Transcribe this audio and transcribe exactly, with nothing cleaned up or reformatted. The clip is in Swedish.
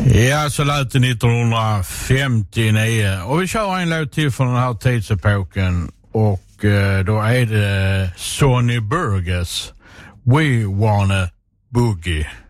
Ja, så lät det nittonhundrafemtionio. Och vi kör en låt till från den här tidsepoken. Och eh, då är det Sonny Burgess, We Wanna Boogie.